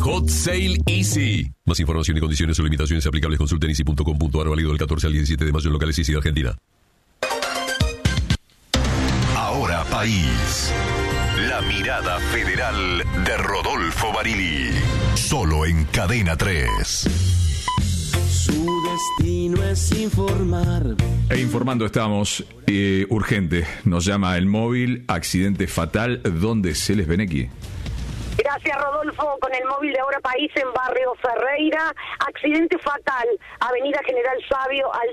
Hot Sale Easy. Más información y condiciones o limitaciones aplicables consulten easy.com.ar, válido del 14 al 17 de mayo en locales Easy de Argentina. Ahora País. La mirada federal de Rodolfo Barili. Solo en Cadena 3. Su destino es informar. E informando estamos, urgente, nos llama el móvil, accidente fatal, ¿dónde se les ven aquí? Gracias, Rodolfo. Con el móvil de Ahora País en Barrio Ferreira, accidente fatal, Avenida General Sabio al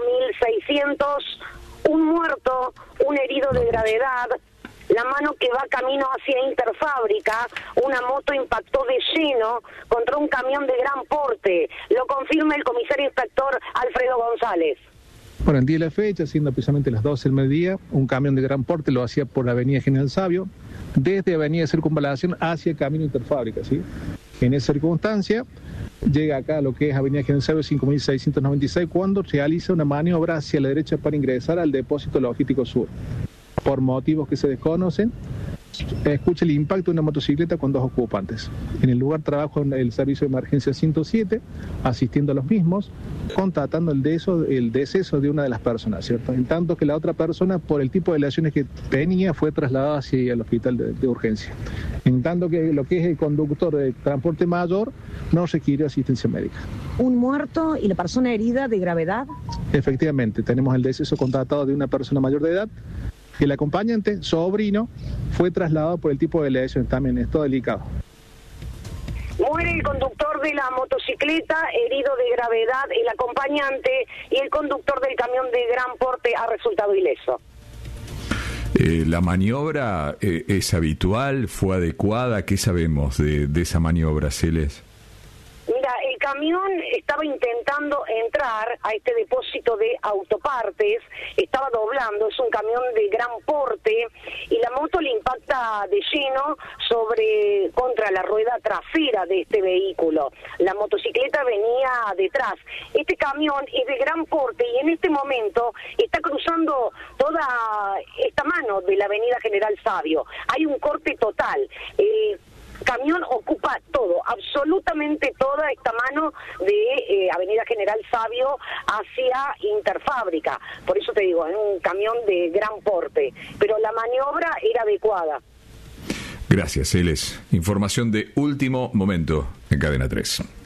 5600, un muerto, un herido de gravedad. La mano que va camino hacia Interfábrica, una moto impactó de lleno contra un camión de gran porte. Lo confirma el comisario inspector Alfredo González. Bueno, el día de la fecha, siendo precisamente las 12 del mediodía, un camión de gran porte lo hacía por la Avenida General Sabio, desde Avenida Circunvalación hacia Camino Interfábrica, ¿sí? En esa circunstancia, llega acá a lo que es Avenida General Sabio 5696, cuando realiza una maniobra hacia la derecha para ingresar al depósito logístico sur. Por motivos que se desconocen, escucha el impacto de una motocicleta con dos ocupantes. En el lugar trabaja el servicio de emergencia 107, asistiendo a los mismos, constatando el deceso de una de las personas, ¿cierto? En tanto que la otra persona, por el tipo de lesiones que tenía, fue trasladada hacia el hospital de urgencia. En tanto que lo que es el conductor de transporte mayor no requiere asistencia médica. ¿Un muerto y la persona herida de gravedad? Efectivamente, tenemos el deceso constatado de una persona mayor de edad. El acompañante, sobrino, fue trasladado por el tipo de lesión, también esto delicado. Muere el conductor de la motocicleta, herido de gravedad, el acompañante y el conductor del camión de gran porte ha resultado ileso. ¿La maniobra es habitual? ¿Fue adecuada? ¿Qué sabemos de esa maniobra, Celes? Mira, el camión estaba intentando entrar a este depósito de autopartes, estaba doblando, es un camión de gran porte, y la moto le impacta de lleno contra la rueda trasera de este vehículo. La motocicleta venía detrás. Este camión es de gran porte y en este momento está cruzando toda esta mano de la Avenida General Sabio. Hay un corte total. Camión ocupa todo, absolutamente toda esta mano de Avenida General Sabio hacia Interfábrica. Por eso te digo, es un camión de gran porte, pero la maniobra era adecuada. Gracias, Celes. Información de último momento en Cadena 3.